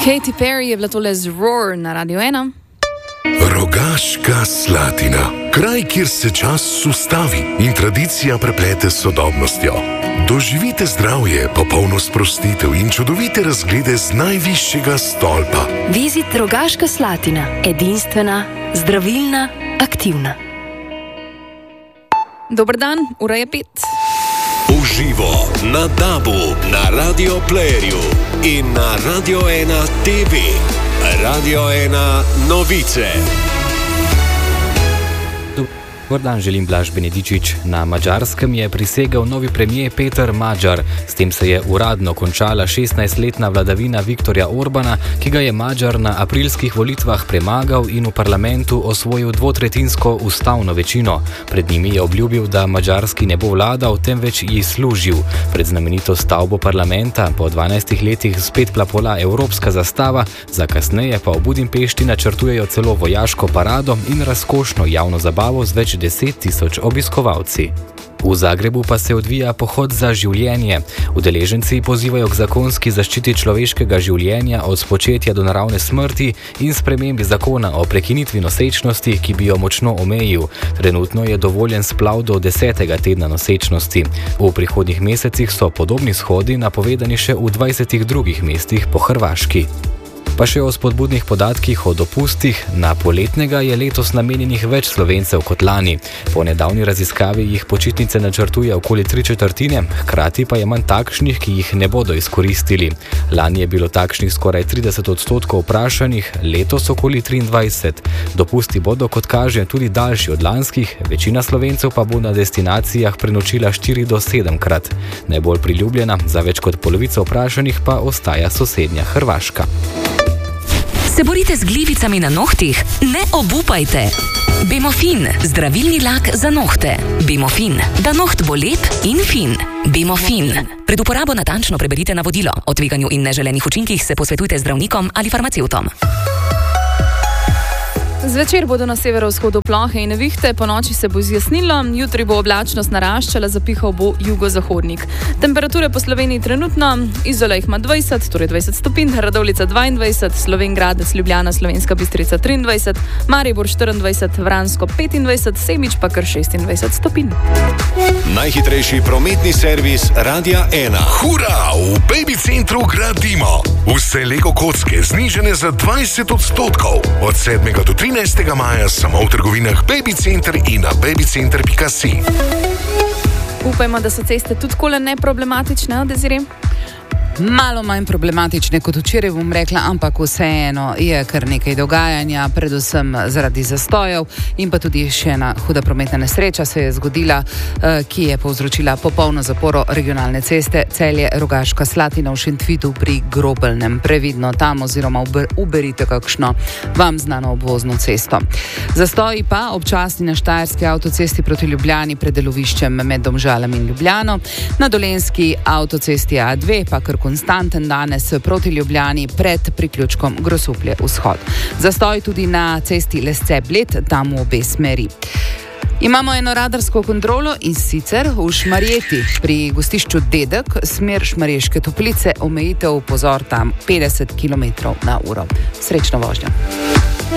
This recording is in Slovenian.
Katy Perry je bila tole z Roar na Radio 1. Rogaška Slatina. Kraj, kjer se čas ustavi in tradicija preplete s sodobnostjo. Doživite zdravje, popolno sprostitev in čudovite razglede z najvišjega stolpa. Vizit Rogaška Slatina. Edinstvena, zdravilna, aktivna. Dober dan, ura je 5. Uživo na DAB-u, na Radio Playerju in na Radio 1 TV. Radio 1 novice. Dober dan, želim Blaž Benedičič. Na Madžarskem je prisegel novi premijer Peter Magyar. S tem se je uradno končala 16-letna vladavina Viktorja Orbana, ki ga je Magyar na aprilskih volitvah premagal in v parlamentu osvojil dvotretjinsko ustavno večino. Pred njimi je obljubil, da Madžarski ne bo vladal, temveč ji služil. Pred znamenito stavbo parlamenta po 12 letih spet plapola evropska zastava, za kasneje pa v Budimpešti načrtujejo celo vojaško parado in razkošno javno zabavo z več 10.000 obiskovalci. V Zagrebu pa se odvija pohod za življenje. Udeleženci pozivajo k zakonski zaščiti človeškega življenja od spočetja do naravne smrti in spremembi zakona o prekinitvi nosečnosti, ki bi jo močno omejil. Trenutno je dovoljen splav do 10. tedna nosečnosti. V prihodnjih mesecih so podobni shodi napovedani še v 20 drugih mestih po Hrvaški. Pa še o spodbudnih podatkih o dopustih. Na poletnega je letos namenjenih več Slovencev kot lani. Po nedavni raziskavi jih počitnice načrtuje okoli 3/4, hkrati pa je manj takšnih, ki jih ne bodo izkoristili. Lani je bilo takšnih skoraj 30% vprašanih, letos okoli 23. Dopusti bodo, kot kaže, tudi daljši od lanskih, večina Slovencev pa bo na destinacijah prenočila 4 do 7 krat. Najbolj priljubljena, za več kot polovico vprašanih pa ostaja sosednja Hrvaška. Se borite z glivicami na nohtih? Ne obupajte! Bemofin, zdravilni lak za nohte. Bemofin, da noht bo lep in fin. Bemofin. Pred uporabo natančno preberite navodilo. O tveganju in neželenih učinkih se posvetujte z zdravnikom ali farmacevtom. Zvečer bodo na severovzhodu plohe in nevihte, po noči se bo zjasnilo, jutri bo oblačnost naraščala, zapihal bo jugozahodnik. Temperature po Sloveniji trenutno: Izola jih ima 20, torej 20 stopinj, Radovljica 22, Slovenj Gradec, Ljubljana, Slovenska Bistrica 23, Maribor 24, Vransko 25, Semič pa kar 26 stopinj. Najhitrejši prometni servis Radia 1. Hura! V Baby Centru gradimo! Vse Lego kocke znižene za 20%. Od 7. do 13. maja samo v trgovinah Baby Center in na babycenter.si. Upajmo, da so ceste tudi kole neproblematične, Desiree? Malo manj problematične kot včeraj, bom rekla, ampak vseeno je kar nekaj dogajanja, predvsem zaradi zastojev in pa tudi še ena huda prometna nesreča se je zgodila, ki je povzročila popolno zaporo regionalne ceste Celje-Rogaška Slatina v Šentvitu pri Grobelnem. Previdno tam oziroma uberite kakšno vam znano obvozno cesto. Zastoji pa občasni na Štajerski avtocesti proti Ljubljani pred deloviščem med Domžalami in Ljubljano, na Dolenjski avtocesti A2 pa kar konstanten danes proti Ljubljani pred priključkom Grosuplje vzhod. Zastoj tudi na cesti Lesce-Bled, tam v obe smeri. Imamo eno radarsko kontrolo in sicer v Šmarjeti pri gostišču Dedek, smer Šmarješke Toplice, omejitev, pozor, tam 50 km/h. Srečno vožnjo.